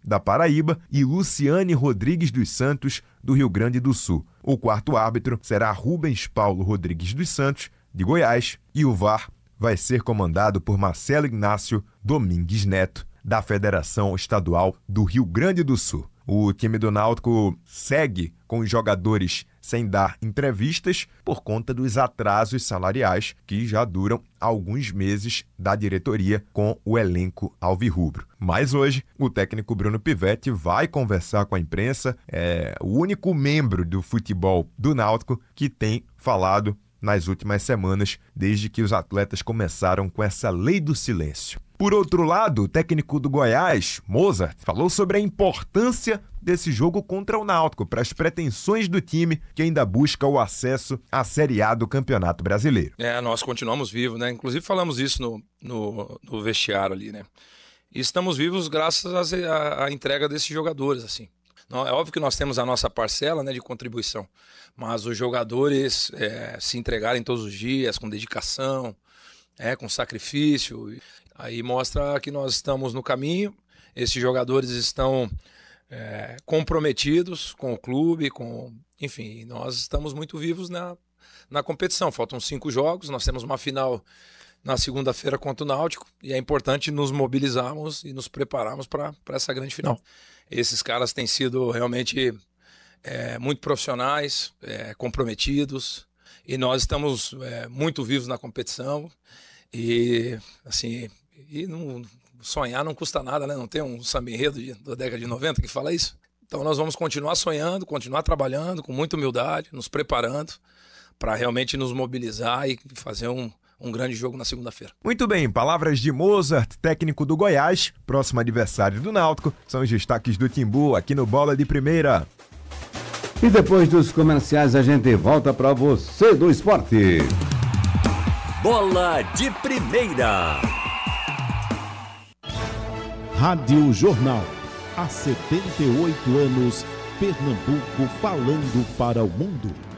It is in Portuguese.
da Paraíba, e Luciane Rodrigues dos Santos, do Rio Grande do Sul. O quarto árbitro será Rubens Paulo Rodrigues dos Santos, de Goiás, e o VAR vai ser comandado por Marcelo Ignácio Domingues Neto, da Federação Estadual do Rio Grande do Sul. O time do Náutico segue com os jogadores sem dar entrevistas por conta dos atrasos salariais que já duram alguns meses da diretoria com o elenco alvirrubro. Mas hoje, o técnico Bruno Pivetti vai conversar com a imprensa, é o único membro do futebol do Náutico que tem falado nas últimas semanas, desde que os atletas começaram com essa lei do silêncio. Por outro lado, o técnico do Goiás, Mozart, falou sobre a importância desse jogo contra o Náutico para as pretensões do time que ainda busca o acesso à Série A do Campeonato Brasileiro. Nós continuamos vivos, né? Inclusive falamos isso no vestiário ali, né? E estamos vivos graças à entrega desses jogadores, assim. É óbvio que nós temos a nossa parcela, né, de contribuição, mas os jogadores se entregarem todos os dias com dedicação, com sacrifício, aí mostra que nós estamos no caminho. Esses jogadores estão comprometidos com o clube, enfim, nós estamos muito vivos na competição. Faltam 5 jogos, nós temos uma final na segunda-feira contra o Náutico e é importante nos mobilizarmos e nos prepararmos para essa grande final. Esses caras têm sido realmente muito profissionais, comprometidos, e nós estamos muito vivos na competição. E assim, sonhar não custa nada, né? Não tem um samba enredo da década de 90 que fala isso? Então nós vamos continuar sonhando, continuar trabalhando com muita humildade, nos preparando para realmente nos mobilizar e fazer um grande jogo na segunda-feira. Muito bem, palavras de Mozart, técnico do Goiás, próximo adversário do Náutico, são os destaques do Timbu aqui no Bola de Primeira. E depois dos comerciais a gente volta para você do esporte. Bola de Primeira. Rádio Jornal. Há 78 anos, Pernambuco falando para o mundo.